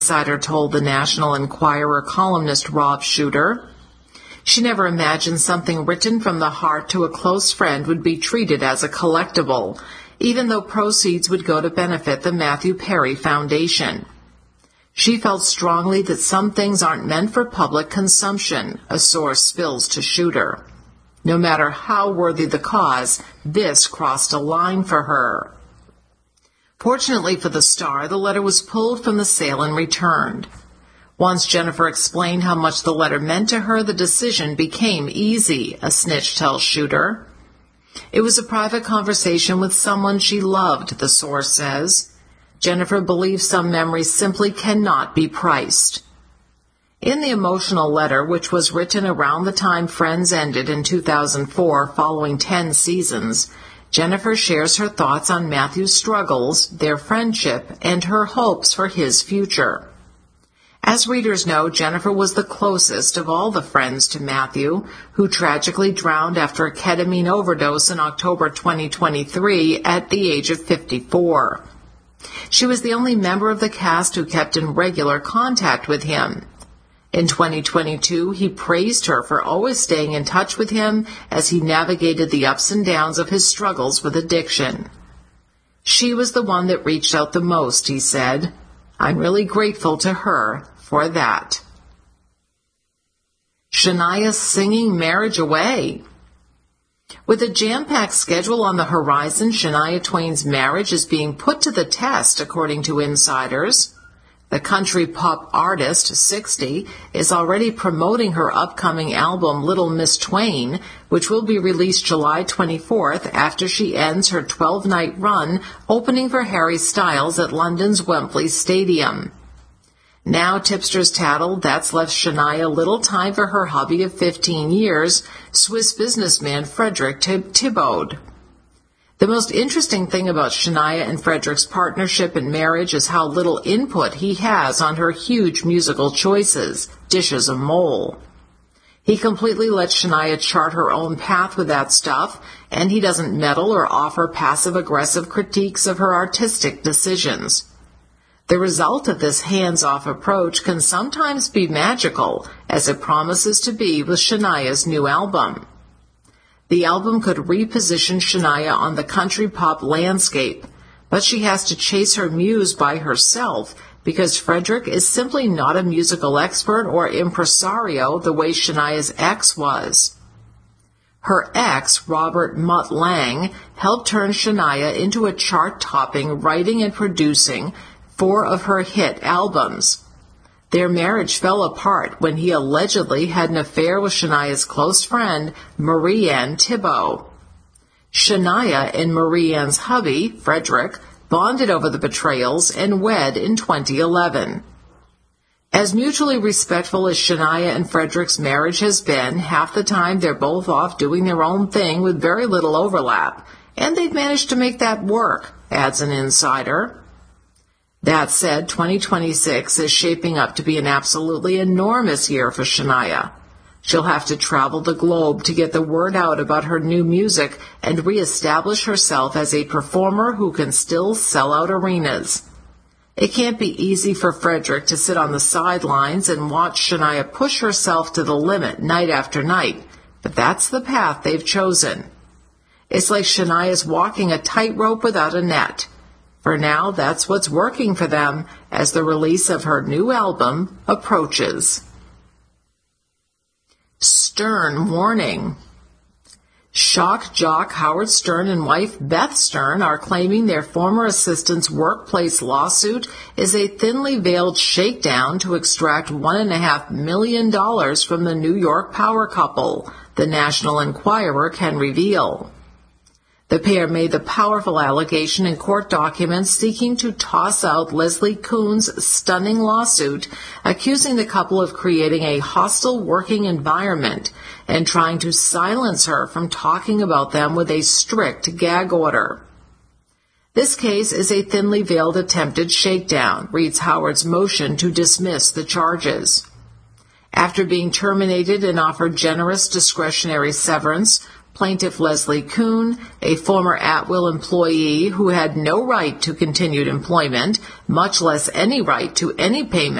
insider told the National Enquirer columnist Rob Shuter. She never imagined something written from the heart to a close friend would be treated as a collectible, even though proceeds would go to benefit the Matthew Perry Foundation. She felt strongly that some things aren't meant for public consumption, a source spills to Shuter. No matter how worthy the cause, this crossed a line for her. Fortunately for the star, the letter was pulled from the sale and returned. Once Jennifer explained how much the letter meant to her, the decision became easy, a snitch tells Shuter. It was a private conversation with someone she loved, the source says. Jennifer believes some memories simply cannot be priced. In the emotional letter, which was written around the time Friends ended in 2004 following 10 seasons, Jennifer shares her thoughts on Matthew's struggles, their friendship, and her hopes for his future. As readers know, Jennifer was the closest of all the friends to Matthew, who tragically drowned after a ketamine overdose in October 2023 at the age of 54. She was the only member of the cast who kept in regular contact with him. In 2022, he praised her for always staying in touch with him as he navigated the ups and downs of his struggles with addiction. She was the one that reached out the most, he said. I'm really grateful to her for that. Shania singing Marriage Away. With a jam-packed schedule on the horizon, Shania Twain's marriage is being put to the test, according to insiders. The country pop artist, 60, is already promoting her upcoming album Little Miss Twain, which will be released July 24th after she ends her 12-night run, opening for Harry Styles at London's Wembley Stadium. Now, tipsters tattle, that's left Shania little time for her hubby of 15 years, Swiss businessman Frederick Thibaud. The most interesting thing about Shania and Frederick's partnership and marriage is how little input he has on her huge musical choices, Dish as a Mole. He completely lets Shania chart her own path with that stuff, and he doesn't meddle or offer passive-aggressive critiques of her artistic decisions. The result of this hands-off approach can sometimes be magical, as it promises to be with Shania's new album. The album could reposition Shania on the country pop landscape, but she has to chase her muse by herself because Frederick is simply not a musical expert or impresario the way Shania's ex was. Her ex, Robert Mutt Lang, helped turn Shania into a chart-topping writing and producing 4 of her hit albums. Their marriage fell apart when he allegedly had an affair with Shania's close friend, Marie-Anne Thibaud. Shania and Marie-Anne's hubby, Frederick, bonded over the betrayals and wed in 2011. As mutually respectful as Shania and Frederick's marriage has been, half the time they're both off doing their own thing with very little overlap, and they've managed to make that work, adds an insider. That said, 2026 is shaping up to be an absolutely enormous year for Shania. She'll have to travel the globe to get the word out about her new music and reestablish herself as a performer who can still sell out arenas. It can't be easy for Frederick to sit on the sidelines and watch Shania push herself to the limit night after night, but that's the path they've chosen. It's like Shania's walking a tightrope without a net. For now, that's what's working for them as the release of her new album approaches. Stern warning. Shock jock Howard Stern and wife Beth Stern are claiming their former assistant's workplace lawsuit is a thinly veiled shakedown to extract $1.5 million from the New York power couple, the National Enquirer can reveal. The pair made the powerful allegation in court documents seeking to toss out Leslie Kuhn's stunning lawsuit, accusing the couple of creating a hostile working environment and trying to silence her from talking about them with a strict gag order. This case is a thinly veiled attempted shakedown, reads Howard's motion to dismiss the charges. After being terminated and offered generous discretionary severance, Plaintiff Leslie Kuhn, a former at-will employee who had no right to continued employment, much less any right to any payment